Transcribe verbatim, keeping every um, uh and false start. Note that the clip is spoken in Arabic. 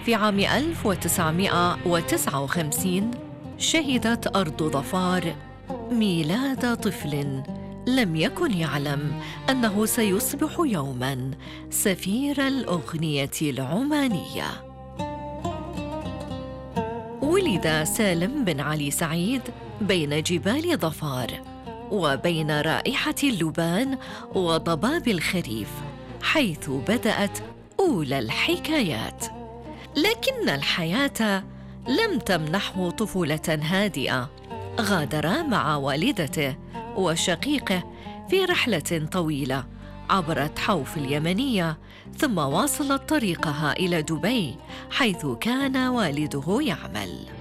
في عام ألف وتسعمائة وتسعة وخمسين شهدت أرض ظفار ميلاد طفل لم يكن يعلم أنه سيصبح يوماً سفير الأغنية العمانية. ولد سالم بن علي سعيد بين جبال ظفار وبين رائحة اللبان وضباب الخريف، حيث بدأت أولى الحكايات. لكن الحياة لم تمنحه طفولة هادئة. غادر مع والدته وشقيقه في رحلة طويلة عبرت حوف اليمنية، ثم واصلت طريقها إلى دبي حيث كان والده يعمل.